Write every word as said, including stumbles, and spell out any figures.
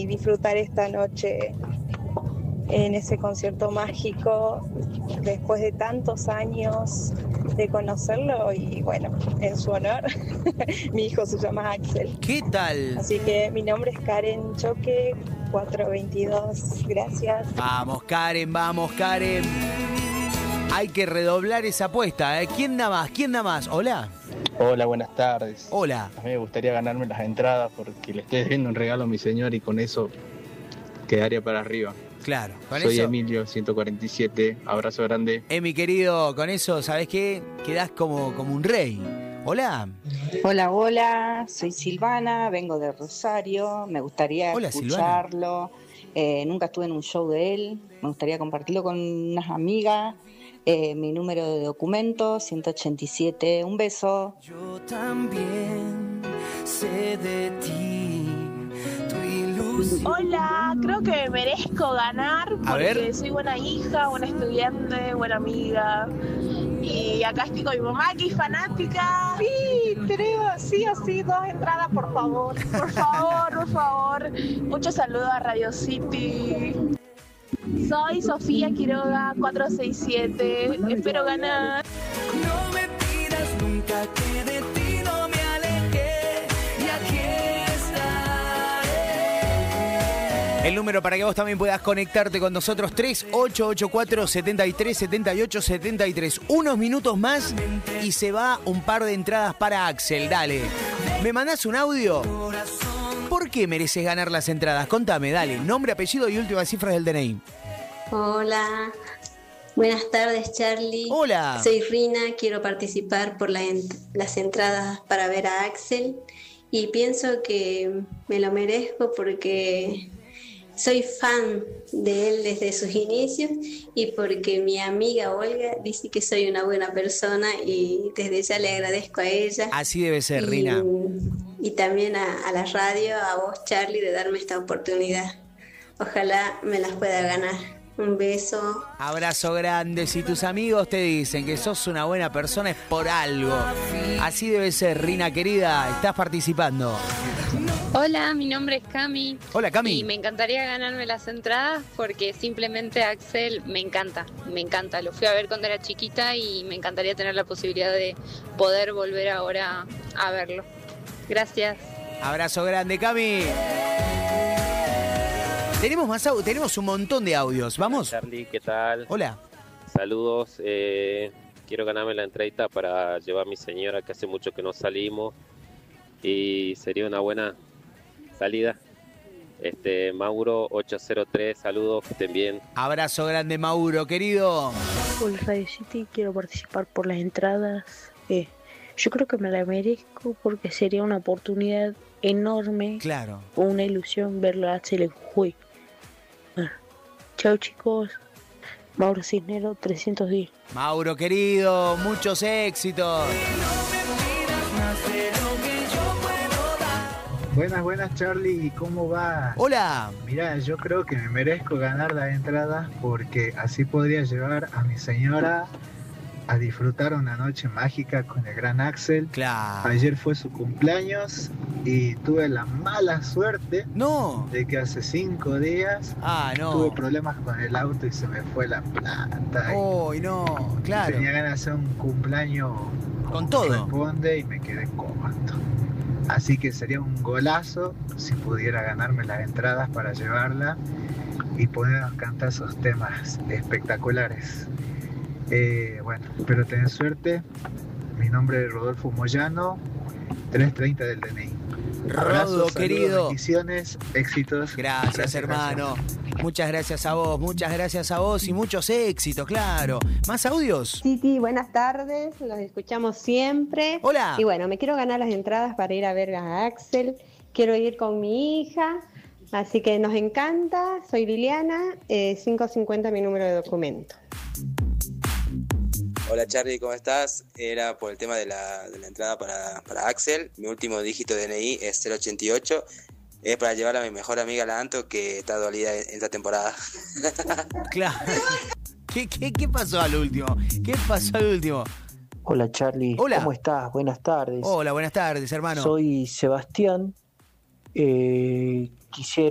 y disfrutar esta noche en ese concierto mágico después de tantos años de conocerlo y bueno, en su honor, mi hijo se llama Axel. ¿Qué tal? Así que mi nombre es Karen Choque, cuatrocientos veintidós, gracias. Vamos Karen, vamos Karen. Hay que redoblar esa apuesta, ¿eh? ¿Quién da más? ¿Quién da más? Hola. Hola, buenas tardes. Hola. A mí me gustaría ganarme las entradas porque le estoy debiendo un regalo a mi señor y con eso quedaría para arriba. Claro, con Soy eso. Emilio, ciento cuarenta y siete, abrazo grande. Eh, mi querido, con eso, ¿sabes qué? Quedás como, como un rey. Hola. Hola, hola, soy Silvana, vengo de Rosario, me gustaría Hola, escucharlo. Eh, nunca estuve en un show de él, me gustaría compartirlo con unas amigas. Eh, mi número de documento, ciento ochenta y siete, un beso. Yo también sé de ti, tu ilusión. Hola, creo que me merezco ganar A porque ver. soy buena hija, buena estudiante, buena amiga. Y acá estoy con mi mamá, que es fanática. Sí, tenemos sí o sí dos entradas, por favor. Por favor, por favor. Muchos saludos a Radio City. Soy Sofía Quiroga, cuatrocientos sesenta y siete. Espero ganar. No me pidas nunca que de ti no me aleje. Y aquí estaré. El número para que vos también puedas conectarte con nosotros, tres ocho ocho cuatro, siete tres, siete ocho, siete tres. Unos minutos más y se va un par de entradas para Axel. Dale. ¿Me mandás un audio? ¿Por qué mereces ganar las entradas? Contame, dale. Nombre, apellido y últimas cifras del D N I. Hola, buenas tardes Charlie. Hola. Soy Rina, quiero participar por la ent- las entradas para ver a Axel y pienso que me lo merezco porque soy fan de él desde sus inicios y porque mi amiga Olga dice que soy una buena persona y desde ya le agradezco a ella. Así debe ser, y, Rina. Y también a, a la radio, a vos Charlie, de darme esta oportunidad. Ojalá me las pueda ganar. Un beso. Abrazo grande. Si tus amigos te dicen que sos una buena persona es por algo. Así debe ser, Rina querida. Estás participando. Hola, mi nombre es Cami. Hola, Cami. Y me encantaría ganarme las entradas porque simplemente Axel me encanta, me encanta. Lo fui a ver cuando era chiquita y me encantaría tener la posibilidad de poder volver ahora a verlo. Gracias. Abrazo grande, Cami. Tenemos más au- tenemos un montón de audios. ¿Vamos? Hola, Charlie, ¿qué tal? Hola. Saludos. Eh, quiero ganarme la entradita para llevar a mi señora, que hace mucho que no salimos. Y sería una buena salida. Este, Mauro ocho cero tres, saludos, que estén bien. Abrazo grande, Mauro, querido. Hola Radio City, quiero participar por las entradas. Eh, yo creo que me la merezco porque sería una oportunidad enorme, claro, una ilusión verlo a Axel en Jujuy. Bueno, chao chicos, Mauro Cisnero trescientos diez. Mauro, querido, muchos éxitos. Buenas, buenas Charlie, ¿cómo va? Hola. Mirá, yo creo que me merezco ganar la entrada porque así podría llevar a mi señora a disfrutar una noche mágica con el gran Axel. Claro. Ayer fue su cumpleaños y tuve la mala suerte no. de que hace cinco días ah, no. tuve problemas con el auto y se me fue la plata. Oh, y no, claro. Tenía ganas de hacer un cumpleaños con todo. Responde y me quedé corto. Así que sería un golazo si pudiera ganarme las entradas para llevarla y podernos cantar esos temas espectaculares. Eh, bueno, espero tener suerte. Mi nombre es Rodolfo Moyano, trescientos treinta del D N I. Rodo, Abrazos, querido. Saludos, bendiciones, éxitos. Gracias, gracias hermano. gracias. Muchas gracias a vos, muchas gracias a vos y muchos éxitos, claro. ¿Más audios? Titi, buenas tardes, los escuchamos siempre. Hola. Y bueno, me quiero ganar las entradas para ir a ver a Axel. Quiero ir con mi hija, así que nos encanta. Soy Liliana, eh, quinientos cincuenta mi número de documento. Hola Charlie, ¿cómo estás? Era por el tema de la, de la entrada para, para Axel. Mi último dígito de D N I es cero ochenta y ocho. Es para llevar a mi mejor amiga, la Anto, que está dolida en esta temporada. Claro. ¿Qué, qué, ¿Qué pasó al último? ¿Qué pasó al último? Hola Charlie, Hola. ¿Cómo estás? Buenas tardes. Hola, buenas tardes, hermano. Soy Sebastián. Eh, quisiera